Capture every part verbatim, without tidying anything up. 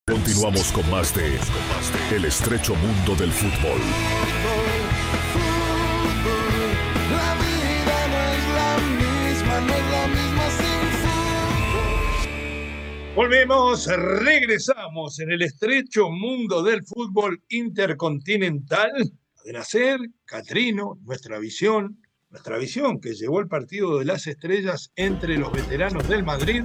Continuamos con más de El estrecho mundo del fútbol. La vida no es la misma, no es la misma sin fútbol. Volvemos, regresamos en el estrecho mundo del fútbol intercontinental. De nacer, Catrino, nuestra visión, nuestra visión que llevó el partido de las estrellas entre los veteranos del Madrid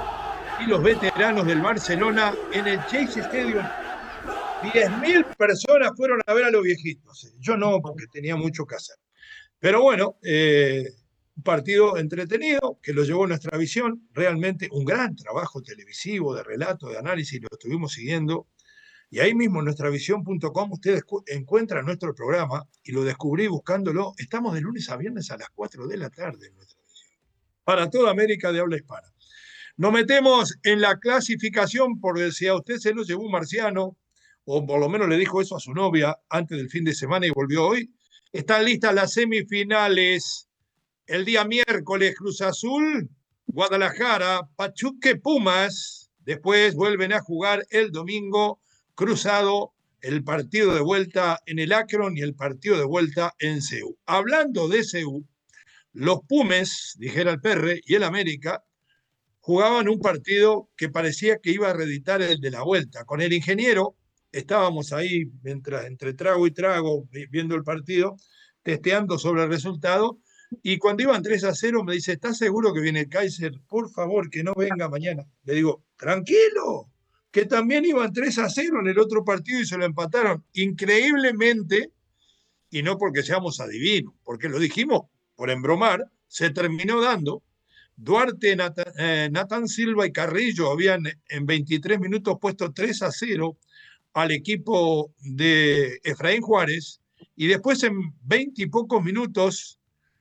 y los veteranos del Barcelona en el Chase Stadium. diez mil personas fueron a ver a los viejitos. Yo no, porque tenía mucho que hacer. Pero bueno, eh, un partido entretenido que lo llevó nuestra visión. Realmente un gran trabajo televisivo, de relato, de análisis, lo estuvimos siguiendo. Y ahí mismo en nuestravisión punto com ustedes encuentran nuestro programa y lo descubrí buscándolo. Estamos de lunes a viernes a las cuatro de la tarde en nuestra visión. Para toda América de habla hispana. Nos metemos en la clasificación porque si a usted se lo llevó un marciano, o por lo menos le dijo eso a su novia antes del fin de semana y volvió hoy, están listas las semifinales. El día miércoles, Cruz Azul, Guadalajara, Pachuca, Pumas. Después vuelven a jugar el domingo cruzado el partido de vuelta en el Akron y el partido de vuelta en C U. Hablando de C U, los Pumes, dijera el Perre, y el América jugaban un partido que parecía que iba a reeditar el de la vuelta. Con el ingeniero estábamos ahí mientras entre trago y trago viendo el partido, testeando sobre el resultado, y cuando iban tres a cero me dice, ¿estás seguro que viene el Kaiser? Por favor, que no venga mañana. Le digo, tranquilo, que también iban tres a cero en el otro partido y se lo empataron. Increíblemente, y no porque seamos adivinos, porque lo dijimos por embromar, se terminó dando. Duarte, Nathan, eh, Nathan Silva y Carrillo habían en veintitrés minutos puesto tres a cero al equipo de Efraín Juárez, y después en veinte y pocos minutos,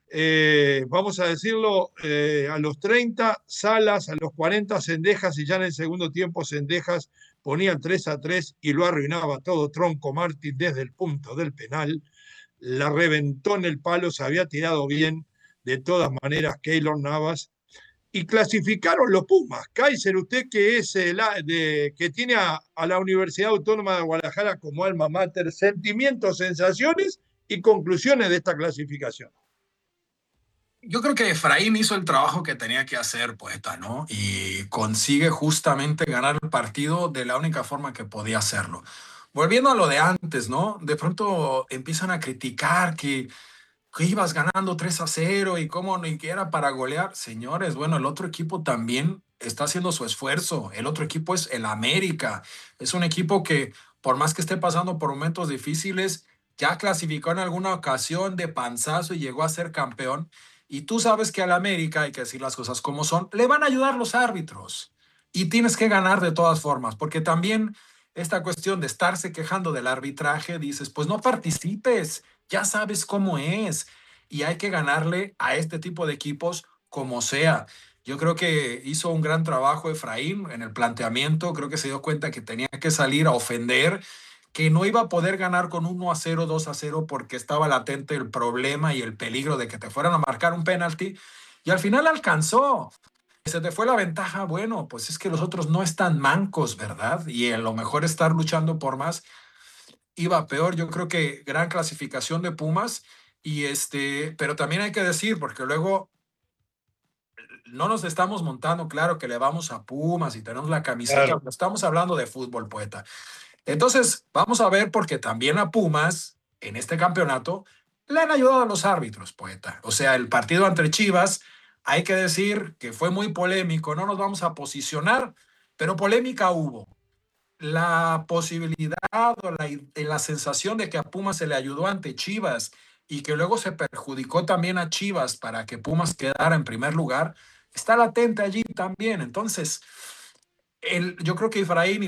eh, vamos a decirlo, eh, a los treinta Salas, a los cuarenta Cendejas, y ya en el segundo tiempo Cendejas ponía el tres a tres y lo arruinaba todo. Tronco Martín desde el punto del penal, la reventó en el palo, se había tirado bien, de todas maneras Keylor Navas, y clasificaron los Pumas. Kaiser, usted que es el, de, que tiene a, a la Universidad Autónoma de Guadalajara como alma mater, sentimientos, sensaciones y conclusiones de esta clasificación. Yo creo que Efraín hizo el trabajo que tenía que hacer, poeta, ¿no? Y consigue justamente ganar el partido de la única forma que podía hacerlo. Volviendo a lo de antes, ¿no? De pronto empiezan a criticar que que ibas ganando tres a cero y cómo ni que era para golear. Señores, bueno, el otro equipo también está haciendo su esfuerzo. El otro equipo es el América. Es un equipo que, por más que esté pasando por momentos difíciles, ya clasificó en alguna ocasión de panzazo y llegó a ser campeón. Y tú sabes que al América, hay que decir las cosas como son, le van a ayudar los árbitros. Y tienes que ganar de todas formas, porque también esta cuestión de estarse quejando del arbitraje, dices, pues no participes, ya sabes cómo es, y hay que ganarle a este tipo de equipos como sea. Yo creo que hizo un gran trabajo Efraín en el planteamiento, creo que se dio cuenta que tenía que salir a ofender, que no iba a poder ganar con uno a cero, dos a cero, porque estaba latente el problema y el peligro de que te fueran a marcar un penalti, y al final alcanzó. Se te fue la ventaja, bueno, pues es que los otros no están mancos, ¿verdad? Y a lo mejor estar luchando por más iba peor. Yo creo que gran clasificación de Pumas, y este, pero también hay que decir, porque luego no nos estamos montando, claro que le vamos a Pumas y tenemos la camiseta, claro. Estamos hablando de fútbol, poeta. Entonces, vamos a ver, porque también a Pumas, en este campeonato, le han ayudado a los árbitros, poeta. O sea, el partido entre Chivas, hay que decir que fue muy polémico, no nos vamos a posicionar, pero polémica hubo. La posibilidad o la, la sensación de que a Pumas se le ayudó ante Chivas y que luego se perjudicó también a Chivas para que Pumas quedara en primer lugar, está latente allí también. Entonces, el, yo creo que Efraín